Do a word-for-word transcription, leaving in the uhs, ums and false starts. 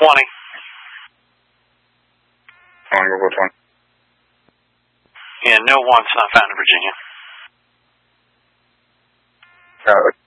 twenty. Calling Go twenty. Yeah, no wants not found in Virginia. Uh,